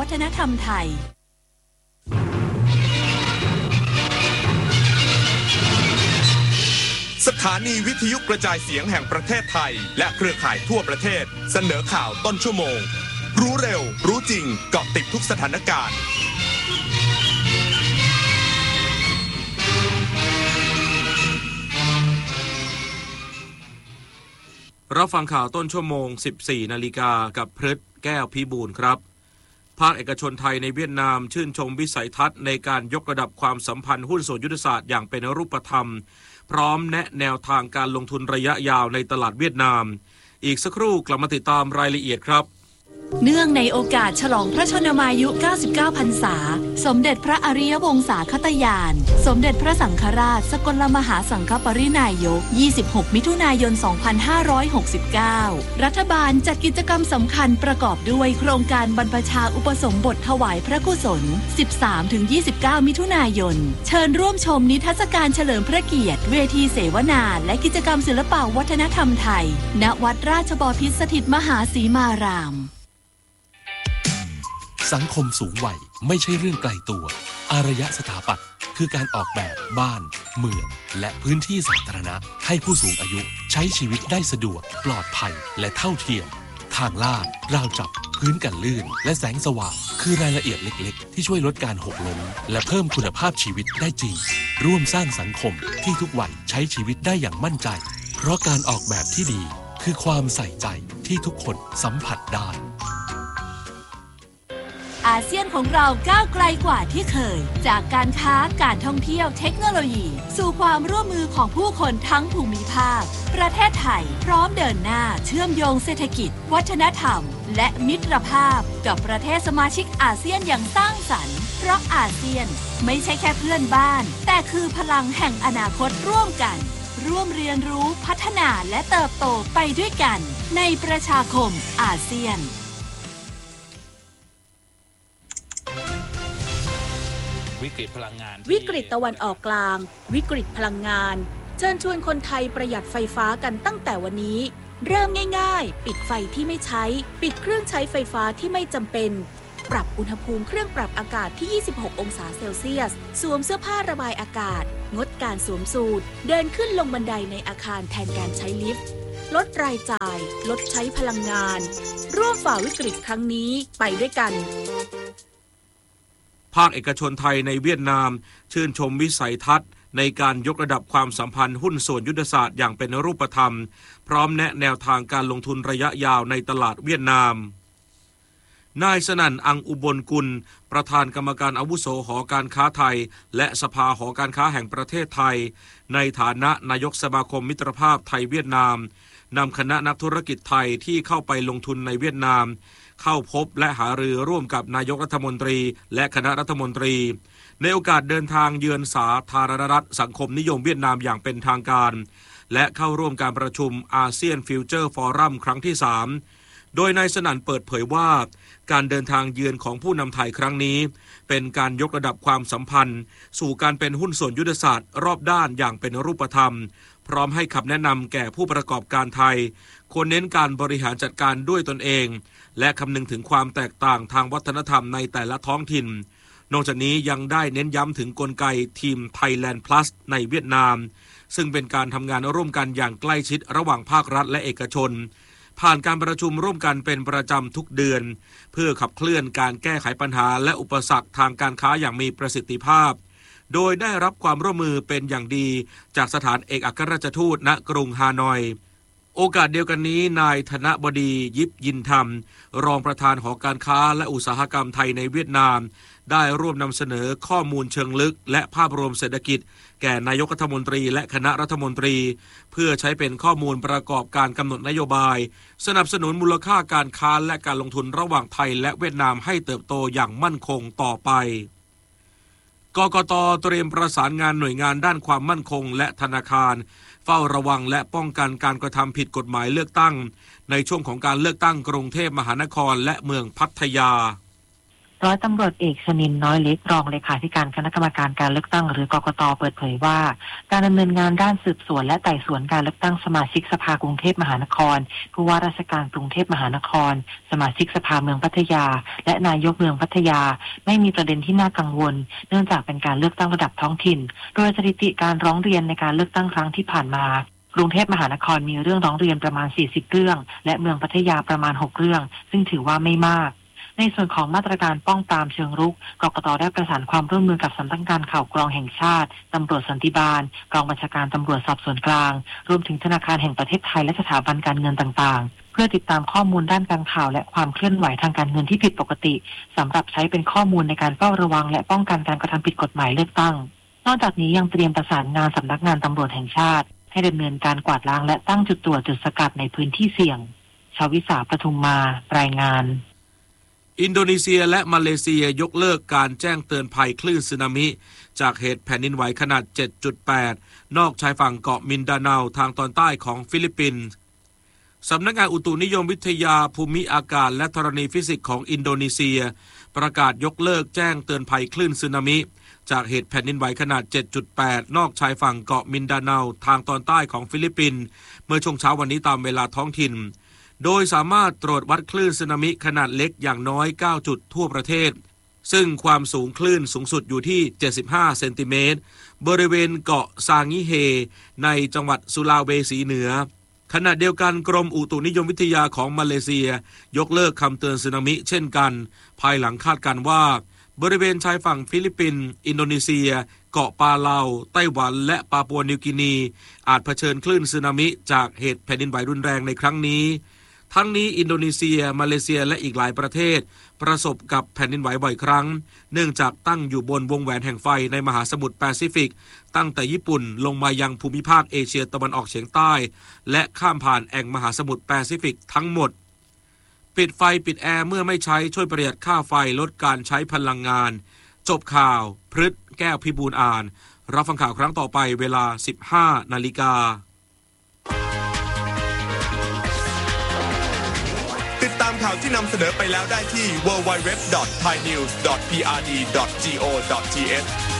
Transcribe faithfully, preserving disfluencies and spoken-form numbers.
วัฒนธรรมไทยสถานีวิทยุกระจายเสียงแห่งประเทศไทยและเครือข่ายทั่วประเทศเสนอข่าวต้นชั่วโมงรู้เร็วรู้จริงเกาะติดทุกสถานการณ์รับฟังข่าวต้นชั่วโมง สิบสี่ นาฬิกากับพฤทธิ์แก้วพิบูลครับภาคเอกชนไทยในเวียดนามชื่นชมวิสัยทัศน์ในการยกระดับความสัมพันธ์หุ้นส่วนยุทธศาสตร์อย่างเป็นรูปธรรมพร้อมแนะแนวทางการลงทุนระยะยาวในตลาดเวียดนามอีกสักครู่กลับมาติดตามรายละเอียดครับเนื่องในโอกาสฉลองพระชนมายุเก้าสิบเก้าพรรษาสมเด็จพระอริยวงศาคตญาณสมเด็จพระสังฆราชสกลมหาสังฆปรินายกยี่สิบหกมิถุนายนสองพันห้าร้อยหกสิบเก้ารัฐบาลจัดกิจกรรมสำคัญประกอบด้วยโครงการบรรพชาอุปสมบทถวายพระกุศล สิบสามถึงยี่สิบเก้า มิถุนายนเชิญร่วมชมนิทรรศการเฉลิมพระเกียรติเวทีเสวนาและกิจกรรมศิลปวัฒนธรรมไทยณวัดราชบพิตรสถิตมหาสีมารามสังคมสูงวัยไม่ใช่เรื่องไกลตัวอารยสถาปัตย์คือการออกแบบบ้านเมืองและพื้นที่สาธารณะให้ผู้สูงอายุใช้ชีวิตได้สะดวกปลอดภัยและเท่าเทียมทางลาดราวจับพื้นกันลื่นและแสงสว่างคือรายละเอียดเล็กๆที่ช่วยลดการหกล้มและเพิ่มคุณภาพชีวิตได้จริงร่วมสร้างสังคมที่ทุกวัยใช้ชีวิตได้อย่างมั่นใจเพราะการออกแบบที่ดีคือความใส่ใจที่ทุกคนสัมผัสได้อาเซียนของเราก้าวไกลกว่าที่เคยจากการค้าการท่องเที่ยวเทคโนโลยีสู่ความร่วมมือของผู้คนทั้งภูมิภาคประเทศไทยพร้อมเดินหน้าเชื่อมโยงเศรษฐกิจวัฒนธรรมและมิตรภาพกับประเทศสมาชิกอาเซียนอย่างสร้างสรรค์เพราะอาเซียนไม่ใช่แค่เพื่อนบ้านแต่คือพลังแห่งอนาคตร่วมกันร่วมเรียนรู้พัฒนาและเติบโตไปด้วยกันในประชาคมอาเซียนวิกฤตพลังงานวิกฤตตะวันออกกลางวิกฤตพลังงานเชิญชวนคนไทยประหยัดไฟฟ้ากันตั้งแต่วันนี้เริ่มง่ายๆปิดไฟที่ไม่ใช้ปิดเครื่องใช้ไฟฟ้าที่ไม่จำเป็นปรับอุณหภูมิเครื่องปรับอากาศที่ยี่สิบหกองศาเซลเซียสสวมเสื้อผ้าระบายอากาศงดการสวมสูทเดินขึ้นลงบันไดในอาคารแทนการใช้ลิฟต์ลดรายจ่ายลดใช้พลังงานร่วมฝ่าวิกฤตครั้งนี้ไปด้วยกันภาคเอกชนไทยในเวียดนามชื่นชมวิสัยทัศน์ในการยกระดับความสัมพันธ์หุ้นส่วนยุทธศาสตร์อย่างเป็นรูปธรรมพร้อมแนะแนวทางการลงทุนระยะยาวในตลาดเวียดนามนายสนั่นอังอุบลกุลประธานกรรมการอาวุโสหอการค้าไทยและสภาหอการค้าแห่งประเทศไทยในฐานะนายกสมาคมมิตรภาพไทยเวียดนามนำคณะนักธุรกิจไทยที่เข้าไปลงทุนในเวียดนามเข้าพบและหารือร่วมกับนายกรัฐมนตรีและคณะรัฐมนตรีในโอกาสเดินทางเยือนสาธารณรัฐสังคมนิยมเวียดนามอย่างเป็นทางการและเข้าร่วมการประชุมอาเซียนฟิวเจอร์ฟอรัมครั้งที่สามโดยนายสนั่นเปิดเผยว่าการเดินทางเยือนของผู้นำไทยครั้งนี้เป็นการยกระดับความสัมพันธ์สู่การเป็นหุ้นส่วนยุทธศาสตร์รอบด้านอย่างเป็นรูปธรรมพร้อมให้คำแนะนำแก่ผู้ประกอบการไทยควรเน้นการบริหารจัดการด้วยตนเองและคำนึงถึงความแตกต่างทางวัฒนธรรมในแต่ละท้องถิ่นนอกจากนี้ยังได้เน้นย้ำถึงกลไกทีม Thailand Plus ในเวียดนามซึ่งเป็นการทำงานร่วมกันอย่างใกล้ชิดระหว่างภาครัฐและเอกชนผ่านการประชุมร่วมกันเป็นประจำทุกเดือนเพื่อขับเคลื่อนการแก้ไขปัญหาและอุปสรรคทางการค้าอย่างมีประสิทธิภาพโดยได้รับความร่วมมือเป็นอย่างดีจากสถานเอกอัครราชทูตณกรุงฮานอยโอกาสเดียวกันนี้นายธนบดียิบยินธรรมรองประธานหอการค้าและอุตสาหกรรมไทยในเวียดนามได้ร่วมนำเสนอข้อมูลเชิงลึกและภาพรวมเศรษฐกิจแก่นายกรัฐมนตรีและคณะรัฐมนตรีเพื่อใช้เป็นข้อมูลประกอบการกำหนดนโยบายสนับสนุนมูลค่าการค้าและการลงทุนระหว่างไทยและเวียดนามให้เติบโตอย่างมั่นคงต่อไปกกต.เตรียมประสานงานหน่วยงานด้านความมั่นคงและธนาคารเฝ้าระวังและป้องกันการกระทำผิดกฎหมายเลือกตั้งในช่วงของการเลือกตั้งกรุงเทพมหานครและเมืองพัทยาร้อยตำรวจเอกชนินทร์น้อยเล็กรองเลขาธิการคณะกรรมการการเลือกตั้งหรือกกต.เปิดเผยว่าการดำเนินงานด้านสืบสวนและไต่สวนการเลือกตั้งสมาชิกสภากรุงเทพมหานครผู้ว่าราชการกรุงเทพมหานครสมาชิกสภาเมืองพัทยาและนายกเมืองพัทยาไม่มีประเด็นที่น่ากังวลเนื่องจากเป็นการเลือกตั้งระดับท้องถิ่นโดยสถิติการร้องเรียนในการเลือกตั้งครั้งที่ผ่านมากรุงเทพมหานครมีเรื่องร้องเรียนประมาณสี่สิบเรื่องและเมืองพัทยาประมาณหกเรื่องซึ่งถือว่าไม่มากในส่วนของมาตรการป้องปรามเชิงรุกกกต.ได้ประสานความร่วมมือกับสำนักงานข่าวกรองแห่งชาติตำรวจสันติบาลกองบัญชาการตำรวจสอบสวนกลางรวมถึงธนาคารแห่งประเทศไทยและสถาบันการเงินต่างๆเพื่อติดตามข้อมูลด้านการข่าวและความเคลื่อนไหวทางการเงินที่ผิดปกติสำหรับใช้เป็นข้อมูลในการเฝ้าระวังและป้องกันการกระทำผิดกฎหมายเลือกตั้งนอกจากนี้ยังเตรียมประสานงานสำนักงานตำรวจแห่งชาติให้ดำเนินการกวาดล้างและตั้งจุดตรวจจุดสกัดในพื้นที่เสี่ยงชวิสาปทุมมารายงานอินโดนีเซียและมาเลเซียยกเลิกการแจ้งเตือนภัยคลื่นสึนามิจากเหตุแผ่นดินไหวขนาด เจ็ดจุดแปด นอกชายฝั่งเกาะมินดาเนาทางตอนใต้ของฟิลิปปินส์สำนักงานอุตุนิยมวิทยาภูมิอากาศและธรณีฟิสิกส์ของอินโดนีเซียประกาศยกเลิกแจ้งเตือนภัยคลื่นสึนามิจากเหตุแผ่นดินไหวขนาด เจ็ดจุดแปด นอกชายฝั่งเกาะมินดาเนาทางตอนใต้ของฟิลิปปินส์เมื่อช่วงเช้าวันนี้ตามเวลาท้องถิ่นโดยสามารถตรวจวัดคลื่นสึนามิขนาดเล็กอย่างน้อยเก้าจุดทั่วประเทศซึ่งความสูงคลื่นสูงสุดอยู่ที่เจ็ดสิบห้าเซนติเมตรบริเวณเกาะซางิเฮในจังหวัดสุลาเวสีเหนือขณะเดียวกันกรมอุตุนิยมวิทยาของมาเลเซียยกเลิกคำเตือนสึนามิเช่นกันภายหลังคาดการณ์ว่าบริเวณชายฝั่งฟิลิปปินส์อินโดนีเซียเกาะปาเลาไต้หวันและปาปัวนิวกินีอาจเผชิญคลื่นสึนามิจากเหตุแผ่นดินไหวรุนแรงในครั้งนี้ทั้งนี้อินโดนีเซียมาเลเซียและอีกหลายประเทศประสบกับแผ่นดินไหวบ่อยครั้งเนื่องจากตั้งอยู่บนวงแหวนแห่งไฟในมหาสมุทรแปซิฟิกตั้งแต่ญี่ปุ่นลงมายังภูมิภาคเอเชียตะวันออกเฉียงใต้และข้ามผ่านแอ่งมหาสมุทรแปซิฟิกทั้งหมดปิดไฟปิดแอร์เมื่อไม่ใช้ช่วยประหยัดค่าไฟลดการใช้พลังงานจบข่าวพฤษแก้วพิบูลอ่านรับฟังข่าวครั้งต่อไปเวลา สิบห้านาฬิกาติดตามข่าวที่นำเสนอไปแล้วได้ที่ ดับเบิลยู ดับเบิลยู ดับเบิลยู ดอท ไทยนิวส์ ดอท พี อาร์ ดี ดอท จี โอ ดอท ที เอช